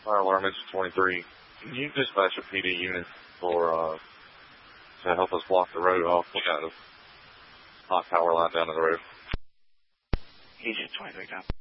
Fire alarm is 23. Can you dispatch a PD unit for to help us block the road off? We got a hot power line down the road. Agent 23 down.